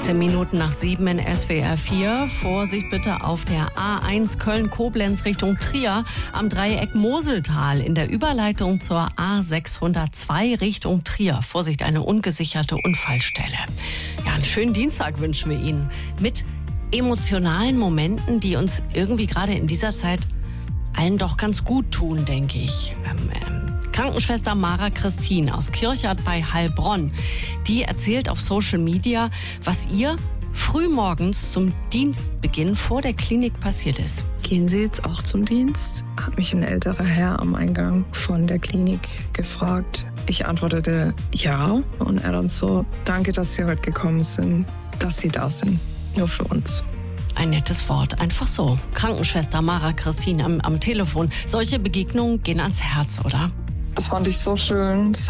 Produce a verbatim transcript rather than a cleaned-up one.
sechzehn Minuten nach sieben in S W R vier. Vorsicht bitte auf der A eins Köln-Koblenz Richtung Trier am Dreieck Moseltal in der Überleitung zur A sechshundertzwei Richtung Trier. Vorsicht, eine ungesicherte Unfallstelle. Ja, einen schönen Dienstag wünschen wir Ihnen mit emotionalen Momenten, die uns irgendwie gerade in dieser Zeit allen doch ganz gut tun, denke ich. Ähm, ähm, Krankenschwester Mara Christine aus Kirchert bei Heilbronn, die erzählt auf Social Media, was ihr frühmorgens zum Dienstbeginn vor der Klinik passiert ist. Gehen Sie jetzt auch zum Dienst? Hat mich ein älterer Herr am Eingang von der Klinik gefragt. Ich antwortete ja und er dann so, danke, dass Sie heute gekommen sind, dass Sie da sind, nur für uns. Ein nettes Wort, einfach so. Krankenschwester Mara Christine am, am Telefon. Solche Begegnungen gehen ans Herz, oder? Das fand ich so schön. Das